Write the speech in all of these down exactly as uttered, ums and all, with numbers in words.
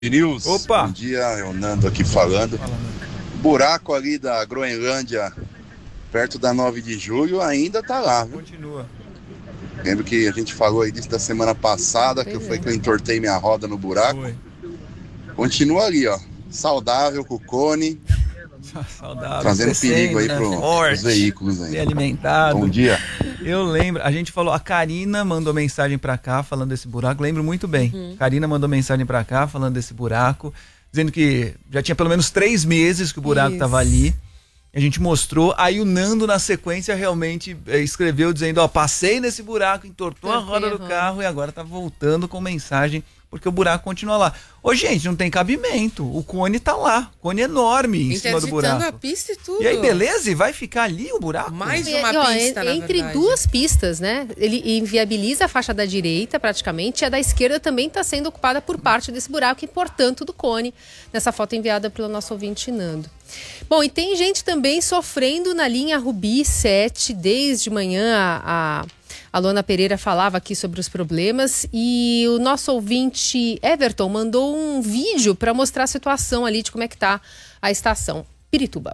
News, Opa! bom dia, é o Nando aqui falando. Buraco ali da Groenlândia, perto da nove de julho, ainda tá lá, viu? Continua. Lembro que a gente falou aí disso da semana passada, que Pois foi é. que eu entortei minha roda no buraco. Foi. Continua ali, ó, saudável, com o cone, Saudável, trazendo crescendo, perigo aí né? pros Forte, veículos bem aí. alimentado. Bom dia. Eu lembro, a gente falou, a Karina mandou mensagem pra cá falando desse buraco, lembro muito bem. Uhum. Karina mandou mensagem pra cá falando desse buraco, dizendo que já tinha pelo menos três meses que o buraco Isso. tava ali. A gente mostrou, aí o Nando na sequência realmente eh, escreveu dizendo, ó, passei nesse buraco, entortou a Entortei roda a do roda. carro e agora tá voltando com mensagem, porque o buraco continua lá. Ô, gente, não tem cabimento, o cone tá lá, cone enorme em cima do Interditando a buraco. pista e tudo. E aí, beleza? E vai ficar ali o buraco? Mais E, uma e, ó, pista, é- na entre verdade. duas pistas, né? Ele inviabiliza a faixa da direita, praticamente, e a da esquerda também está sendo ocupada por parte desse buraco e, portanto, do cone, nessa foto enviada pelo nosso ouvinte Nando. Bom, e tem gente também sofrendo na linha Rubi sete, desde manhã a, a, a Luana Pereira falava aqui sobre os problemas e o nosso ouvinte Everton mandou um vídeo para mostrar a situação ali de como é que tá a estação Pirituba.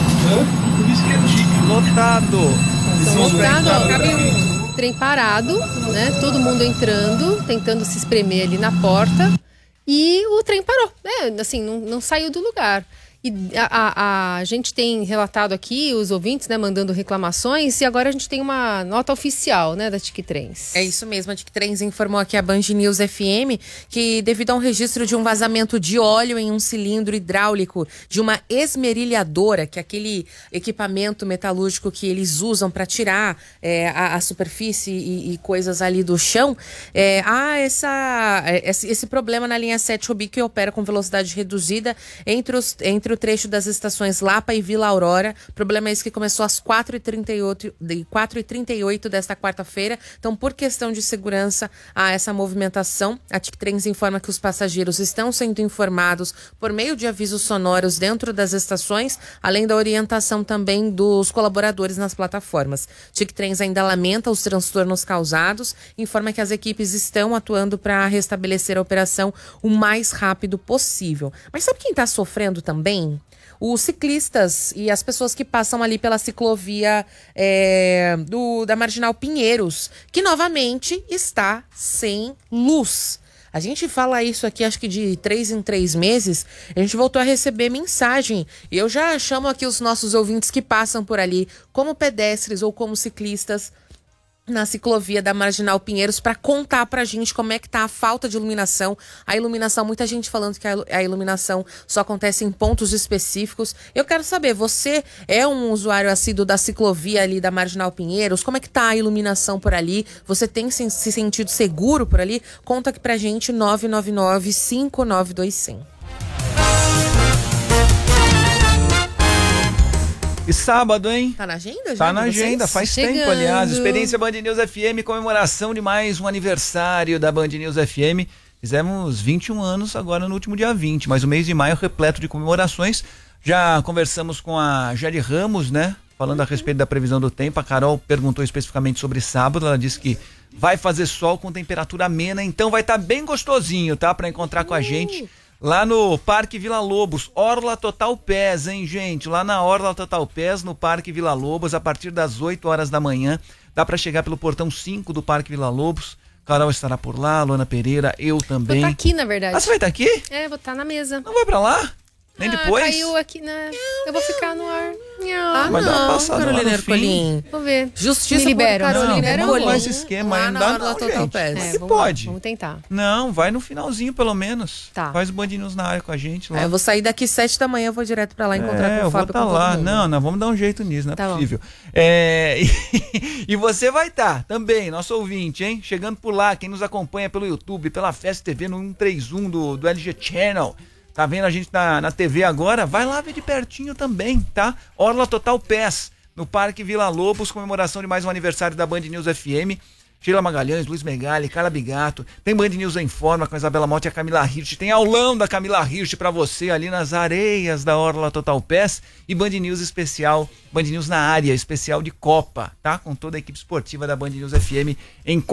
Lotado. Lotado, ó, Cabe um. trem parado, né? Todo mundo entrando, tentando se espremer ali na porta. E o trem parou, né? Assim, não, não saiu do lugar. E a, a, a gente tem relatado aqui, os ouvintes, né, mandando reclamações, e agora a gente tem uma nota oficial, né, da Tiquitrens. É isso mesmo, a Tiquitrens informou aqui a Band News F M que devido a um registro de um vazamento de óleo em um cilindro hidráulico de uma esmerilhadora, que é aquele equipamento metalúrgico que eles usam para tirar é, a, a superfície e, e coisas ali do chão, é, há essa, esse, esse problema na linha sete Rubi que opera com velocidade reduzida entre, os, entre o trecho das estações Lapa e Vila Aurora. O problema é esse que começou às quatro e trinta e oito desta quarta-feira. Então, por questão de segurança, há essa movimentação. A Tiquitrens informa que os passageiros estão sendo informados por meio de avisos sonoros dentro das estações, além da orientação também dos colaboradores nas plataformas. Tiquitrens ainda lamenta os transtornos causados, informa que as equipes estão atuando para restabelecer a operação o mais rápido possível. Mas sabe quem está sofrendo também? Os ciclistas e as pessoas que passam ali pela ciclovia é, do, da Marginal Pinheiros, que novamente está sem luz. A gente fala isso aqui, acho que de três em três meses, a gente voltou a receber mensagem. E eu já chamo aqui os nossos ouvintes que passam por ali, como pedestres ou como ciclistas, na ciclovia da Marginal Pinheiros, para contar pra gente como é que tá a falta de iluminação. A iluminação, muita gente falando que a iluminação só acontece em pontos específicos. Eu quero saber, você é um usuário assíduo da ciclovia ali da Marginal Pinheiros? Como é que tá a iluminação por ali? Você tem se se sentido seguro por ali? Conta aqui pra gente, nove nove nove, cinco nove dois zero zero. E sábado, hein? Tá na agenda já? Tá na de vocês? agenda, faz Chegando. tempo, aliás. Experiência Band News F M, comemoração de mais um aniversário da Band News F M. Fizemos vinte e um anos agora no último dia vinte, mas o mês de maio repleto de comemorações. Já conversamos com a Jari Ramos, né? Falando a respeito da previsão do tempo. A Carol perguntou especificamente sobre sábado. Ela disse que vai fazer sol com temperatura amena, então vai estar bem gostosinho, tá? Pra encontrar com a gente lá no Parque Vila Lobos, Orla Total Pés, hein, gente? Lá na Orla Total Pés, no Parque Vila Lobos, a partir das oito horas da manhã. Dá pra chegar pelo portão cinco do Parque Vila Lobos. Carol estará por lá, Luana Pereira, eu Vou também. estar aqui, na verdade. Ah, você vai estar aqui? É, vou estar na mesa. Não vai pra lá? Nem Ah, depois? caiu aqui, né? Eu vou ficar no ar. Ah, Vai dar uma não, passada lá Carolina no fim. Ercolim. Vou ver. Justiça Me libera. por Carolina Não, libera vamos um arrumar pouco. esse esquema Lá aí, não na dá Orla não, Total gente. Pés. Como É, que vamos lá, pode? vamos tentar. Não, vai no finalzinho pelo menos. Tá. Faz o Band News na área com a gente lá. É, eu vou sair daqui sete da manhã, eu vou direto pra lá encontrar É, com o eu vou Fábio. estar com todo lá. mundo. Não, não, vamos dar um jeito nisso, não é Tá bom. possível. É, e, e você vai estar também, nosso ouvinte, hein? Chegando por lá, quem nos acompanha pelo YouTube, pela Festa T V no cento e trinta e um do, do L G Channel. Tá vendo a gente na, na T V agora? Vai lá ver de pertinho também, tá? Orla Total Pés, no Parque Vila Lobos, comemoração de mais um aniversário da Band News F M. Sheila Magalhães, Luiz Megali, Carla Bigato. Tem Band News em Forma com a Isabela Motti e a Camila Hirsch. Tem aulão da Camila Hirsch pra você ali nas areias da Orla Total Pés. E Band News especial, Band News na área, especial de Copa, tá? Com toda a equipe esportiva da Band News F M em